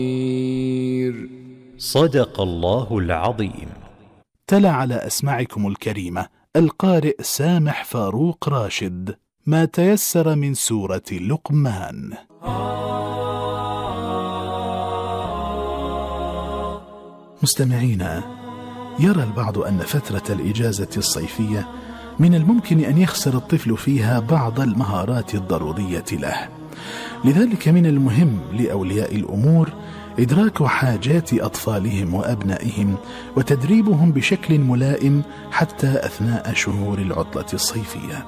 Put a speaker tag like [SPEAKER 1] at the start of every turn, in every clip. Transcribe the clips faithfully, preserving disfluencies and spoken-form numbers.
[SPEAKER 1] صدق الله العظيم.
[SPEAKER 2] تلا على أسماعكم الكريمة القارئ سامح فاروق راشد ما تيسر من سورة لقمان. مستمعينا، يرى البعض أن فترة الإجازة الصيفية من الممكن أن يخسر الطفل فيها بعض المهارات الضرورية له، لذلك من المهم لأولياء الأمور إدراك حاجات أطفالهم وأبنائهم وتدريبهم بشكل ملائم حتى أثناء شهور العطلة الصيفية.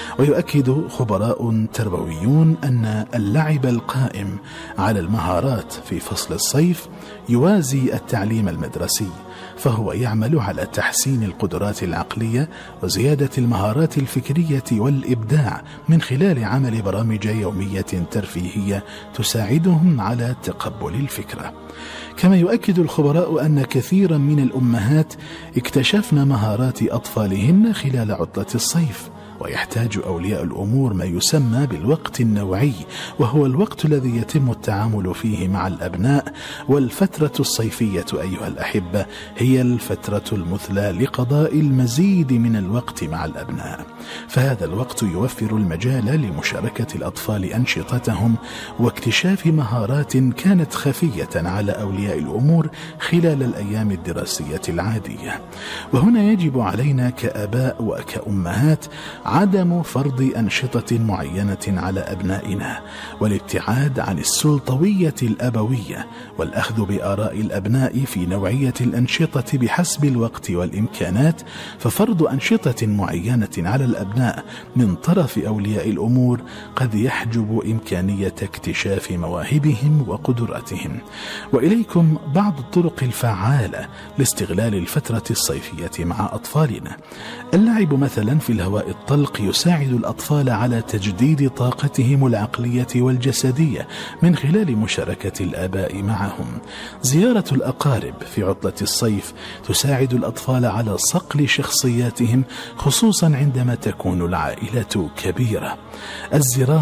[SPEAKER 2] ويؤكد خبراء تربويون أن اللعب القائم على المهارات في فصل الصيف يوازي التعليم المدرسي، فهو يعمل على تحسين القدرات العقلية وزيادة المهارات الفكرية والإبداع من خلال عمل برامج يومية ترفيهية تساعدهم على تقبل الفكرة. كما يؤكد الخبراء أن كثيرا من الأمهات اكتشفن مهارات أطفالهن خلال عطلة الصيف، ويحتاج أولياء الأمور ما يسمى بالوقت النوعي، وهو الوقت الذي يتم التعامل فيه مع الأبناء. والفترة الصيفية أيها الأحبة هي الفترة المثلى لقضاء المزيد من الوقت مع الأبناء، فهذا الوقت يوفر المجال لمشاركة الأطفال أنشطتهم واكتشاف مهارات كانت خفية على أولياء الأمور خلال الأيام الدراسية العادية. وهنا يجب علينا كآباء وكأمهات عدم فرض أنشطة معينة على أبنائنا، والابتعاد عن السلطوية الأبوية، والأخذ بآراء الأبناء في نوعية الأنشطة بحسب الوقت والإمكانات. ففرض أنشطة معينة على الأبناء من طرف أولياء الأمور قد يحجب إمكانية اكتشاف مواهبهم وقدراتهم. وإليكم بعض الطرق الفعالة لاستغلال الفترة الصيفية مع أطفالنا. اللعب مثلا في الهواء الطلق يساعد الأطفال على تجديد طاقتهم العقلية والجسدية من خلال مشاركة الآباء معهم. زيارة الأقارب في عطلة الصيف تساعد الأطفال على صقل شخصياتهم، خصوصا عندما تكون العائلة كبيرة. الزراعة